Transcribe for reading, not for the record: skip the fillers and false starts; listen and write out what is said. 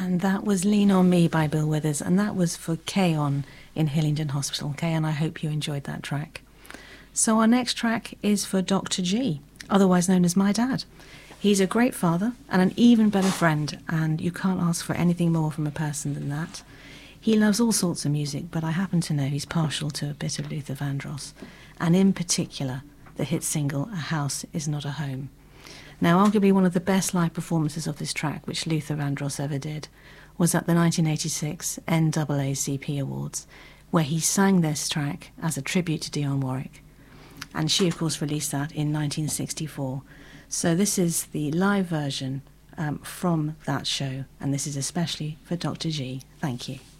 And that was Lean On Me by Bill Withers, and that was for K-On! In Hillingdon Hospital. K-On!, I hope you enjoyed that track. So our next track is for Dr. G, otherwise known as my dad. He's a great father and an even better friend, and you can't ask for anything more from a person than that. He loves all sorts of music, but I happen to know he's partial to a bit of Luther Vandross, and in particular, the hit single, A House Is Not a Home. Now, arguably one of the best live performances of this track, which Luther Vandross ever did, was at the 1986 NAACP Awards, where he sang this track as a tribute to Dionne Warwick. And she, of course, released that in 1964. So this is the live version from that show, and this is especially for Dr. G. Thank you.